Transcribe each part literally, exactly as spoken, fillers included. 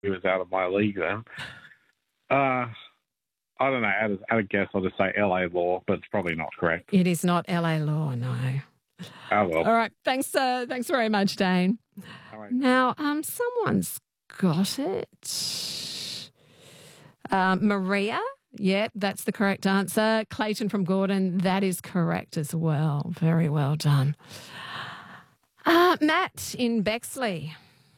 he was out of my league then. Uh, I don't know. At a, at a guess, I'll just say L A Law, but it's probably not correct. It is not L A Law, no. Oh, well. All right. Thanks, uh, thanks very much, Dane. All right. Now, um, someone's got it. Um, Maria. Yeah, that's the correct answer. Clayton from Gordon, that is correct as well. Very well done. Uh, Matt in Bexley.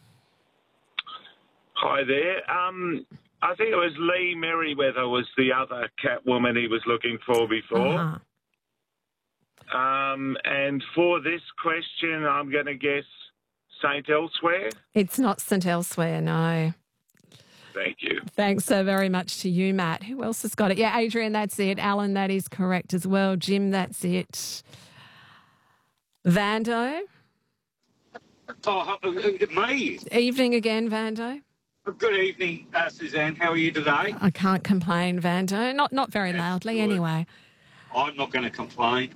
Hi there. Um, I think it was Lee Merriweather was the other Catwoman he was looking for before. Uh-huh. Um, and for this question, I'm going to guess Saint Elsewhere. It's not Saint Elsewhere, no. Thank you. Thanks so very much to you, Matt. Who else has got it? Yeah, Adrian, that's it. Alan, that is correct as well. Jim, that's it. Vando. Oh, uh, me. Evening again, Vando. Good evening, uh, Suzanne. How are you today? I can't complain, Vando. Not not very That's loudly, good. anyway. I'm not going to complain.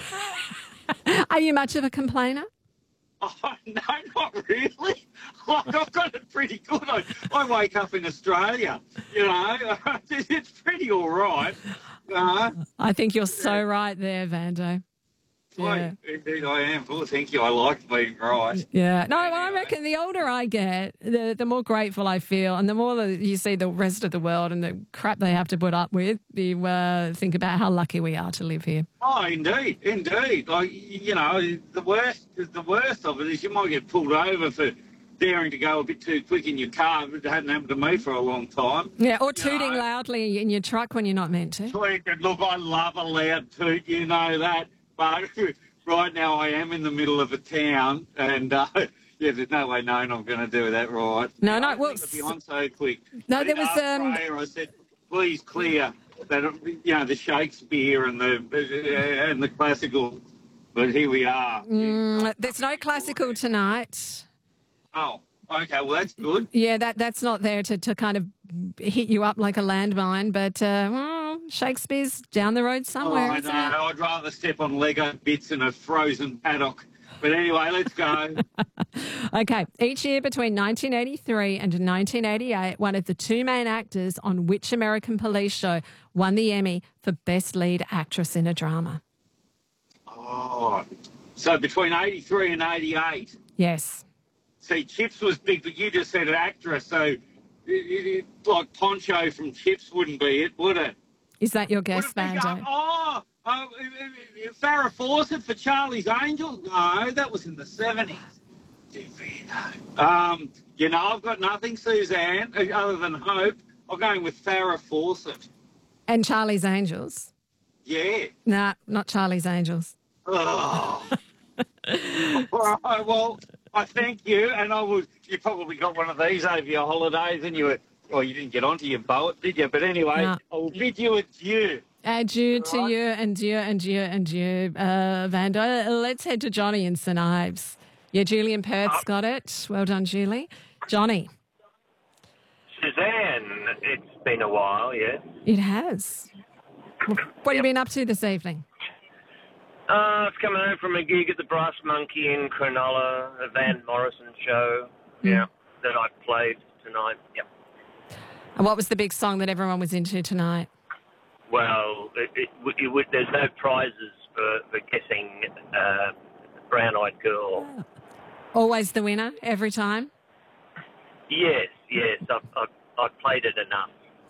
Are you much of a complainer? Oh, no, not really. I've got it pretty good. I, I wake up in Australia, you know. It's pretty all right. Uh, I think you're so right there, Vando. Yeah. I, indeed I am. Well, thank you. I like being right. Yeah. No, I reckon the older I get, the the more grateful I feel, and the more that you see the rest of the world and the crap they have to put up with, you uh, think about how lucky we are to live here. Oh, indeed, indeed. Like, you know, the worst, the worst of it is you might get pulled over for daring to go a bit too quick in your car. It hadn't happened to me for a long time. Yeah, or tooting know. loudly in your truck when you're not meant to. Look, I love a loud toot, you know that. But right now I am in the middle of a town, and uh, yeah, there's no way known I'm going to do that right. No, no, I well, think it'll be on so quick. No, But there in was, our um, prayer, I said, please clear that, you know, the Shakespeare and the uh, and the classical. But here we are. Mm, there's no classical tonight. Oh, okay. Well, that's good. Yeah, that that's not there to, to kind of hit you up like a landmine, but uh, well, Shakespeare's down the road somewhere, Oh, I isn't know. it? I'd rather step on Lego bits in a frozen paddock. But anyway, let's go. Okay. Each year between nineteen eighty-three and nineteen eighty-eight, one of the two main actors on which American police show won the Emmy for Best Lead Actress in a Drama? Oh, so between eighty-three and eighty-eight. Yes. See, Chips was big, but you just said an actress, so it, it, it, like Poncho from Chips wouldn't be it, would it? Is that your guess, Would it be, Vando? oh, oh, Farrah Fawcett for Charlie's Angels? No, that was in the seventies. Um, you know, I've got nothing, Suzanne, other than hope. I'm going with Farrah Fawcett. And Charlie's Angels? Yeah. Nah, not Charlie's Angels. Oh. All right, well, I thank you, and I was. You probably got one of these over your holidays, and you were. Well, you didn't get onto your boat, did you? But anyway, No. I will bid you adieu. Adieu to Right. you, and you, and you, and you, uh, Vando. Let's head to Johnny in St Ives. Yeah, Julian Perth's got it. Well done, Julie. Johnny. Suzanne, it's been a while, yes. It has. What have you been up to this evening? Uh, I was coming home from a gig at the Brass Monkey in Cronulla, a Van Morrison show, yeah, that I played tonight, yep. And what was the big song that everyone was into tonight? Well, it, it, it, it, there's no prizes for, for guessing uh, Brown Eyed Girl. Always the winner, every time? Yes, yes, I've, I've, I've played it enough,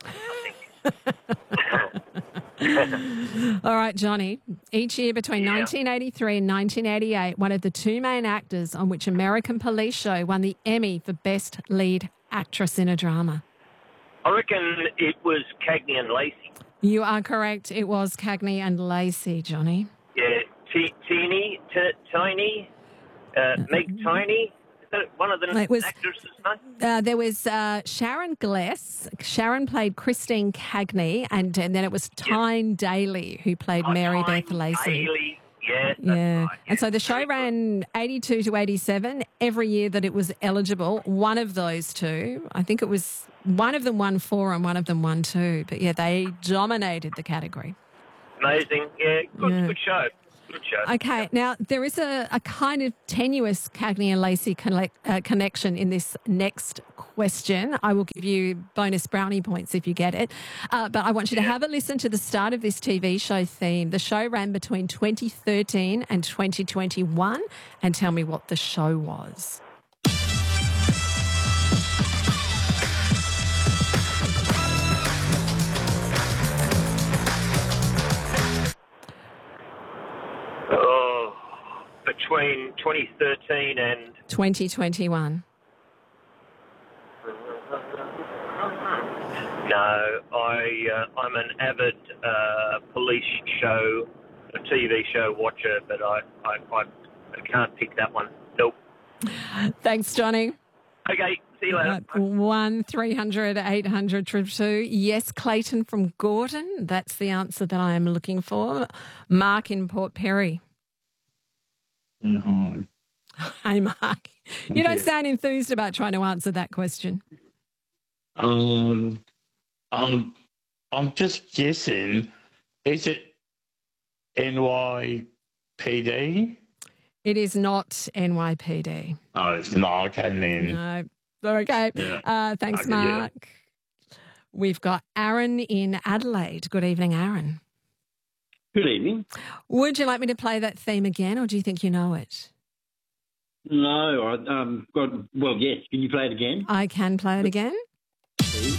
I think. All right, Johnny. Each year between Yeah. nineteen eighty-three and nineteen eighty-eight, one of the two main actors on which American Police Show won the Emmy for Best Lead Actress in a Drama. I reckon it was Cagney and Lacey. You are correct. It was Cagney and Lacey, Johnny. Yeah, T- Teeny, T- Tiny, uh, Meg Tiny. Is that one of the It was- actresses' name? Uh, there was uh, Sharon Gless. Sharon played Christine Cagney, and, and then it was Tyne Daly who played Oh, Mary Tyne Beth Lacey. Daly. Yes, that's Yeah. right. And so the show Very good. ran eighty-two to eighty-seven every year that it was eligible. One of those two, I think it was, one of them won four and one of them won two. But yeah, they dominated the category. Amazing. Yeah, good, Yeah. good show. Good Good show. Okay, now there is a, a kind of tenuous Cagney and Lacey connect, uh, connection in this next question. I will give you bonus brownie points if you get it. Uh, but I want you to have a listen to the start of this T V show theme. The show ran between twenty thirteen and twenty twenty-one, and tell me what the show was. Oh, between twenty thirteen and twenty twenty-one. no, I uh, I'm an avid uh, police show, a T V show watcher, but I I, I I can't pick that one. Nope. Thanks, Johnny. Okay, see you later. Right, one three hundred eight hundred triple two. Yes, Clayton from Gordon. That's the answer that I am looking for. Mark in Port Perry. No. Hey, Mark. You don't Yeah. sound enthused about trying to answer that question. Um, I'm, I'm just guessing. Is it N Y P D? It is not N Y P D. Oh, it's not. Okay, then. No. Okay. Yeah. Uh, thanks, Okay, yeah. Mark. We've got Aaron in Adelaide. Good evening, Aaron. Good evening. Would you like me to play that theme again, or do you think you know it? No, I um, got, well, yes. Can you play it again? I can play it again. Please?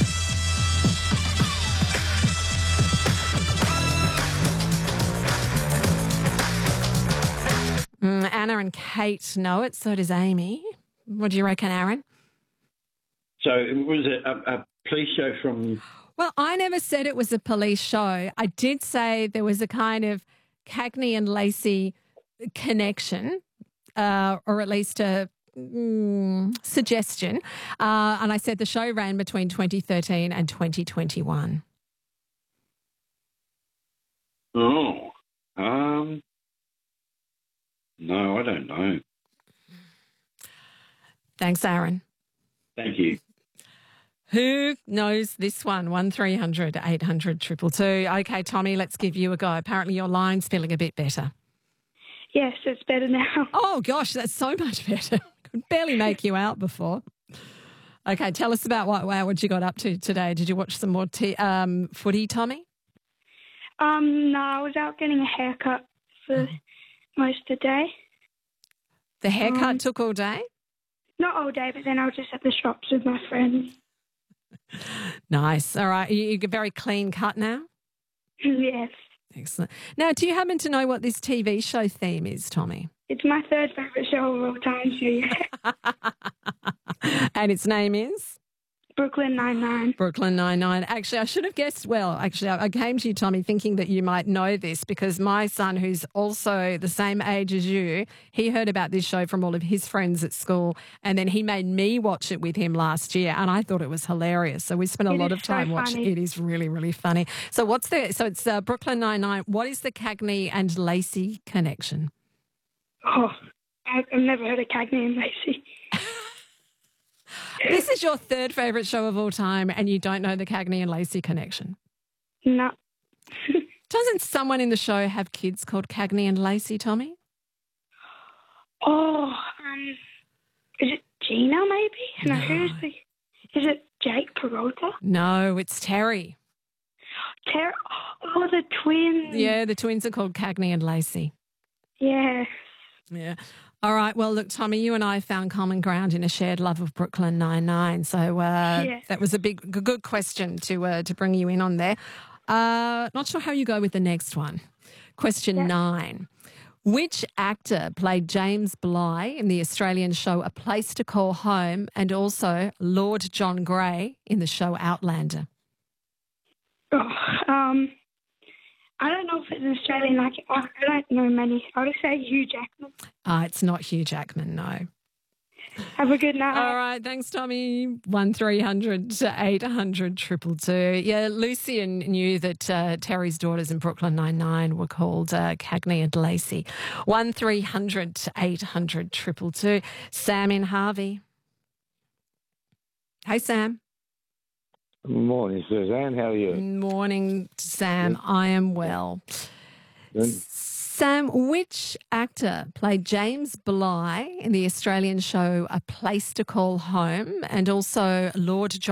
Mm, Anna and Kate know it, so does Amy. What do you reckon, Aaron? So was it a, a police show from... Well, I never said it was a police show. I did say there was a kind of Cagney and Lacey connection, uh, or at least a mm, suggestion. Uh, and I said the show ran between twenty thirteen and twenty twenty-one. Oh, um... No, I don't know. Thanks, Aaron. Thank you. Who knows this one? one three hundred eight hundred two two two. Okay, Tommy, let's give you a go. Apparently your line's feeling a bit better. Yes, it's better now. Oh, gosh, that's so much better. Could barely make you out before. Okay, tell us about what, wow, what you got up to today. Did you watch some more t- um, footy, Tommy? Um, no, I was out getting a haircut for most of the day. The haircut Um, took all day? Not all day, but then I was just at the shops with my friends. Nice. All right. You, you're very clean cut now? Yes. Excellent. Now, do you happen to know what this T V show theme is, Tommy? It's my third favourite show of all time, so yeah. And its name is? Brooklyn Nine-Nine. Brooklyn Nine-Nine. Actually, I should have guessed well. Actually, I I came to you, Tommy, thinking that you might know this because my son, who's also the same age as you, he heard about this show from all of his friends at school, and then he made me watch it with him last year, and I thought it was hilarious. So we spent a It lot is of time so watching. funny. It is really, really funny. So what's the? So it's uh, Brooklyn Nine-Nine. What is the Cagney and Lacey connection? Oh, I- I've never heard of Cagney and Lacey. This is your third favourite show of all time, and you don't know the Cagney and Lacey connection. No. Doesn't someone in the show have kids called Cagney and Lacey, Tommy? Oh, um, is it Gina maybe? No, who's the... Is it Jake Peralta? No, it's Terry. Ter- oh, the twins. Yeah, the twins are called Cagney and Lacey. Yeah. Yeah. All right. Well, look, Tommy, you and I found common ground in a shared love of Brooklyn Nine-Nine. So uh, Yeah. that was a big, g- good question to uh, to bring you in on there. Uh, not sure how you go with the next one. Question Yeah. nine. Which actor played James Bligh in the Australian show A Place to Call Home and also Lord John Grey in the show Outlander? Oh, um, I don't know if it's Australian. Like, I I don't know many. I'll just say Hugh Jackman. Uh, it's not Hugh Jackman, no. Have a good night. All right, thanks, Tommy. One three hundred eight hundred triple two. Yeah, Lucian knew that uh, Terry's daughters in Brooklyn Nine-Nine were called uh, Cagney and Lacey. One three hundred eight hundred triple two. Sam in Harvey. Hey, Sam. Morning, Suzanne. How are you? Morning, Sam. I am well. Good. Sam, which actor played James Bligh in the Australian show A Place to Call Home and also Lord John